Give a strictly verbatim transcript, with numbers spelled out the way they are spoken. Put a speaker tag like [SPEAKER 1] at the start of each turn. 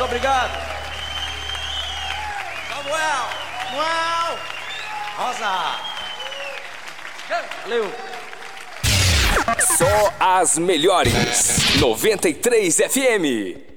[SPEAKER 1] obrigado.
[SPEAKER 2] Samuel.
[SPEAKER 1] Samuel. Rosa. Valeu.
[SPEAKER 3] Só as melhores. noventa e três F M.